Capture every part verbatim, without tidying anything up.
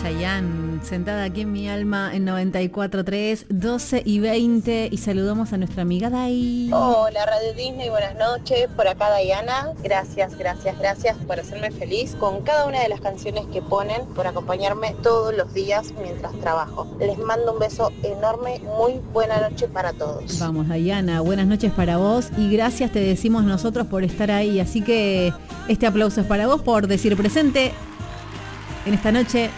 Chayanne, sentada aquí en mi alma en noventa y cuatro punto tres, doce y veinte, y saludamos a nuestra amiga Day. Hola Radio Disney, buenas noches, por acá Dayana, gracias, gracias, gracias por hacerme feliz con cada una de las canciones que ponen, por acompañarme todos los días mientras trabajo. Les mando un beso enorme, muy buena noche para todos. Vamos Dayana, buenas noches para vos y gracias te decimos nosotros por estar ahí, así que este aplauso es para vos por decir presente en esta noche.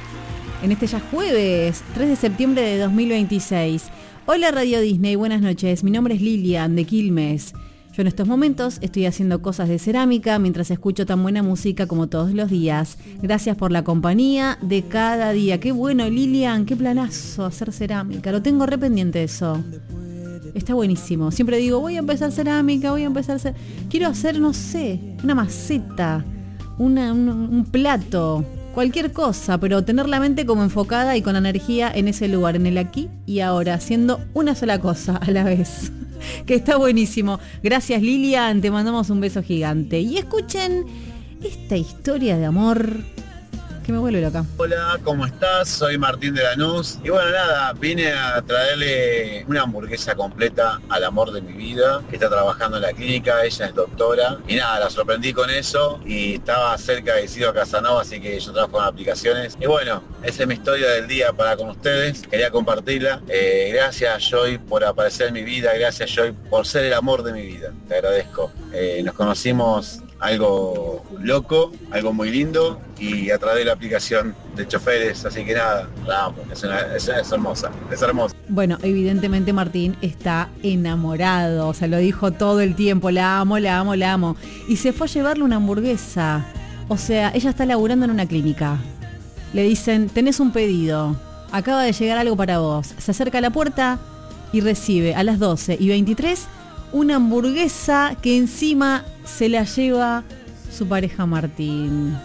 En este ya jueves, tres de septiembre de dos mil veintiséis. Hola Radio Disney, buenas noches. Mi nombre es Lilian de Quilmes. Yo en estos momentos estoy haciendo cosas de cerámica mientras escucho tan buena música como todos los días. Gracias por la compañía de cada día. Qué bueno, Lilian, qué planazo hacer cerámica. Lo tengo re pendiente eso. Está buenísimo. Siempre digo, voy a empezar cerámica, voy a empezar cer... Quiero hacer, no sé, una maceta, una, un, un plato. Cualquier cosa, pero tener la mente como enfocada y con energía en ese lugar, en el aquí y ahora, haciendo una sola cosa a la vez. Que está buenísimo. Gracias Lilian, te mandamos un beso gigante. Y escuchen esta historia de amor que me vuelve loca. Hola, ¿cómo estás? Soy Martín de Lanús. Y bueno, nada, vine a traerle una hamburguesa completa al amor de mi vida, que está trabajando en la clínica, ella es doctora. Y nada, la sorprendí con eso y estaba cerca de Isidro Casanova, así que yo trabajo en aplicaciones. Y bueno, esa es mi historia del día para con ustedes. Quería compartirla. Eh, gracias Joy por aparecer en mi vida, gracias Joy por ser el amor de mi vida. Te agradezco. Eh, nos conocimos algo loco, algo muy lindo y a través de la aplicación de choferes, así que nada, la amo, es, una, es, es hermosa, es hermosa. Bueno, evidentemente Martín está enamorado, o sea, lo dijo todo el tiempo, la amo, la amo, la amo, y se fue a llevarle una hamburguesa, o sea, ella está laburando en una clínica, le dicen, tenés un pedido, acaba de llegar algo para vos, se acerca a la puerta y recibe a las doce y veintitrés una hamburguesa que encima se la lleva su pareja Martín.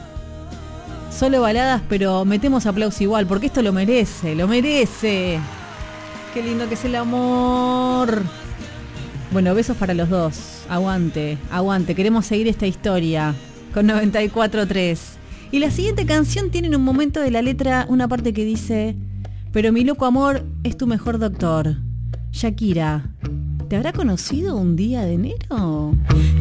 Solo baladas, pero metemos aplauso igual, porque esto lo merece, lo merece. Qué lindo que es el amor. Bueno, besos para los dos. Aguante, aguante. Queremos seguir esta historia con noventa y cuatro punto tres. Y la siguiente canción tiene en un momento de la letra una parte que dice: pero mi loco amor es tu mejor doctor. Shakira, ¿te habrá conocido un día de enero?